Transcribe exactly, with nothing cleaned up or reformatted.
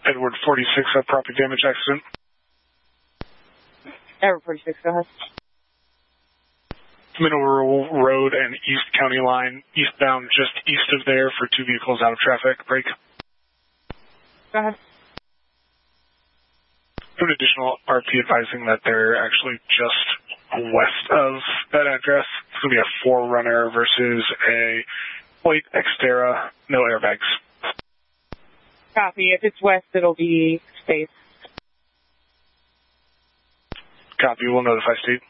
Edward forty-six, a property damage accident. Edward forty-six, go ahead. Middle Road and East County Line, eastbound just east of there for two vehicles out of traffic. Break. Go ahead. An additional R P advising that they're actually just west of that address. It's going to be a four runner versus a white Xterra, no airbags. Copy. If it's west, it'll be space. Copy. We'll notify Steve.